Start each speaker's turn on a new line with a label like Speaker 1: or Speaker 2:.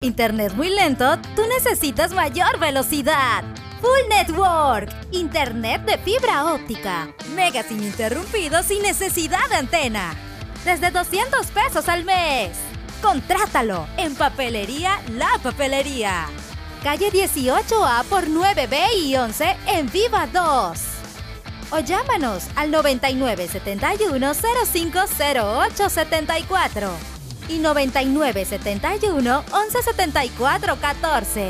Speaker 1: Internet muy lento, tú necesitas mayor velocidad. Full Network, internet de fibra óptica, megas ininterrumpidos sin necesidad de antena. Desde 200 pesos al mes. Contrátalo en Papelería La Papelería. Calle 18A por 9B y 11 en Viva 2. O llámanos al 9971-050874 y 9971-117414.